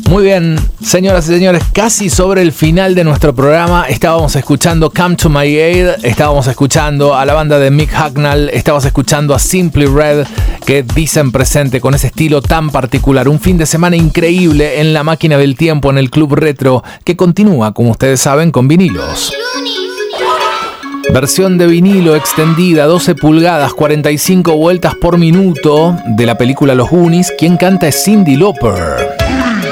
Muy bien, señoras y señores, casi sobre el final de nuestro programa. Estábamos escuchando Come to My Aid, estábamos escuchando a la banda de Mick Hucknall, estábamos escuchando a Simply Red, que dicen presente con ese estilo tan particular. Un fin de semana increíble en la máquina del tiempo, en el Club Retro, que continúa, como ustedes saben, con vinilos. Versión de vinilo extendida, 12 pulgadas, 45 vueltas por minuto, de la película Los Goonies. Quien canta es Cyndi Lauper.